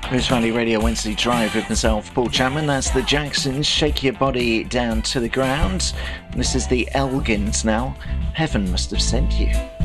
Rose Valley Radio Wednesday Drive with myself, Paul Chapman. That's the Jacksons, Shake Your Body Down to the Ground. This is the Elgins now. Heaven Must Have Sent You.